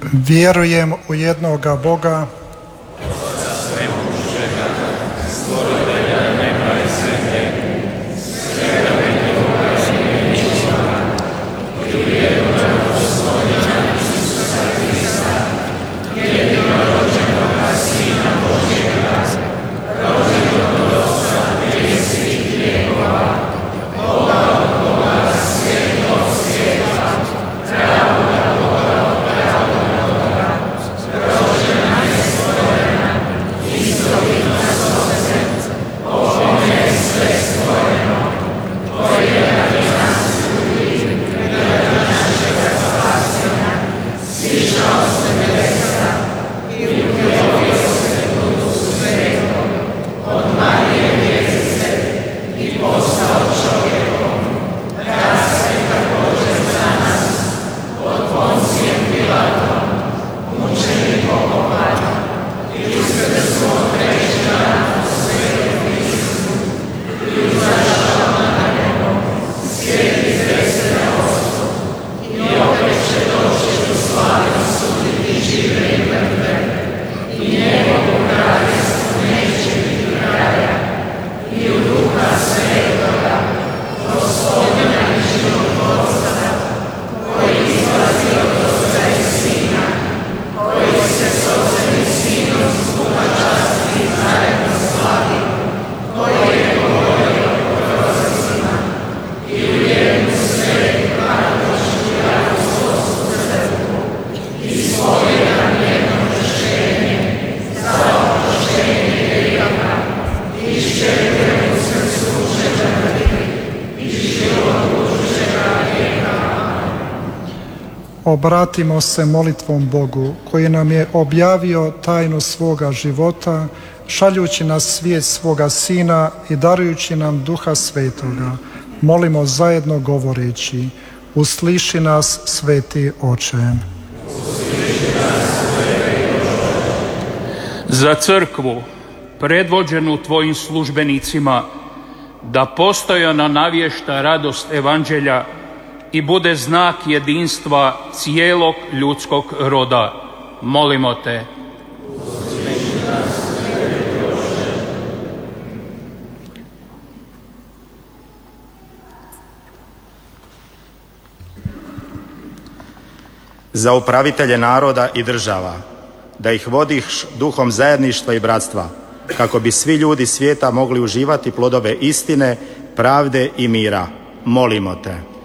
Vjerujem u jednoga Boga, obratimo se molitvom Bogu koji nam je objavio tajnu svoga života, šaljući na svijet svoga Sina i darujući nam Duha Svetoga. Molimo zajedno govoreći: usliši nas, Sveti Oče. Za crkvu, predvođenu tvojim službenicima, da postojano navješta radost Evanđelja i bude znak jedinstva cijelog ljudskog roda. Molimo te. Za upravitelje naroda i država, da ih vodiš duhom zajedništva i bratstva, kako bi svi ljudi svijeta mogli uživati plodove istine, pravde i mira. Molimo te.